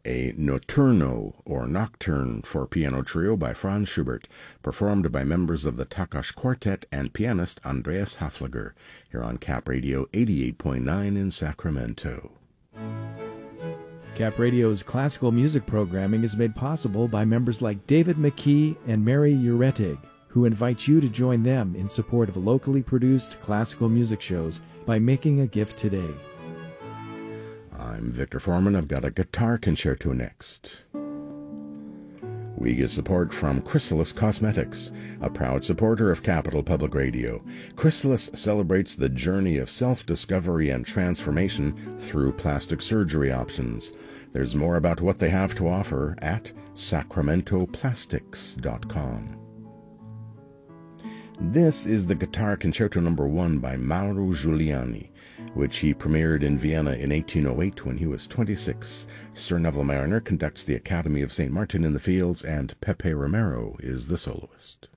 a notturno, or nocturne, for piano trio by Franz Schubert, performed by members of the Takács Quartet and pianist Andreas Hafliger, here on Cap Radio 88.9 in Sacramento. Cap Radio's classical music programming is made possible by members like David McKee and Mary Uretig, who invite you to join them in support of locally produced classical music shows by making a gift today. I'm Victor Foreman. I've got a guitar concerto next. We get support from Chrysalis Cosmetics, a proud supporter of Capital Public Radio. Chrysalis celebrates the journey of self-discovery and transformation through plastic surgery options. There's more about what they have to offer at sacramentoplastics.com. This is the Guitar Concerto No. 1 by Mauro Giuliani, which he premiered in Vienna in 1808 when he was 26. Sir Neville Mariner conducts the Academy of St. Martin in the Fields, and Pepe Romero is the soloist.